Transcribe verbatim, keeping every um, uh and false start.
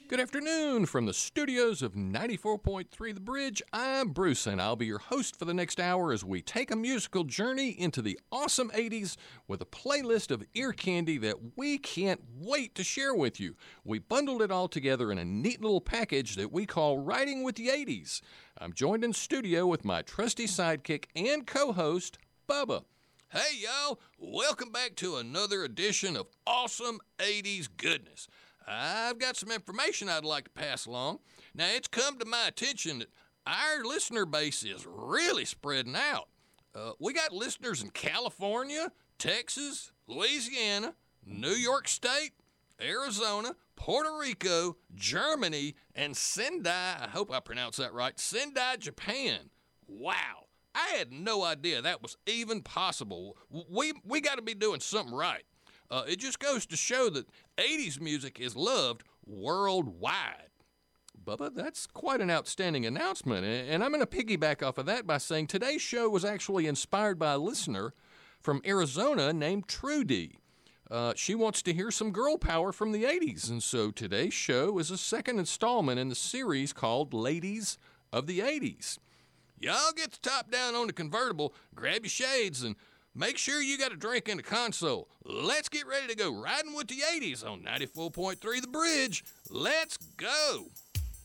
Good afternoon from the studios of ninety-four point three The Bridge. I'm Bruce, and I'll be your host for the next hour as we take a musical journey into the awesome eighties with a playlist of ear candy that we can't wait to share with you. We bundled it all together in a neat little package that we call Riding with the eighties. I'm joined in studio with my trusty sidekick and co-host, Bubba. Hey, y'all. Welcome back to another edition of Awesome eighties Goodness. I've got some information I'd like to pass along. Now, it's come to my attention that our listener base is really spreading out. Uh, we got listeners in California, Texas, Louisiana, New York State, Arizona, Puerto Rico, Germany, and Sendai, I hope I pronounced that right, Sendai, Japan. Wow. I had no idea that was even possible. We, we got to be doing something right. Uh, it just goes to show that eighties music is loved worldwide. Bubba, that's quite an outstanding announcement, and I'm going to piggyback off of that by saying today's show was actually inspired by a listener from Arizona named Trudy. Uh, she wants to hear some girl power from the eighties, and so today's show is a second installment in the series called Ladies of the eighties. Y'all get the top down on the convertible, grab your shades, and make sure you got a drink in the console. Let's get ready to go riding with the eighties on ninety-four point three The Bridge. Let's go.